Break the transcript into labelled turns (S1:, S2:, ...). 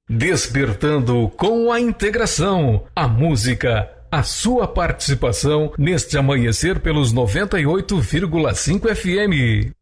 S1: Despertando com a integração, a música, a sua participação neste amanhecer pelos 98,5 FM.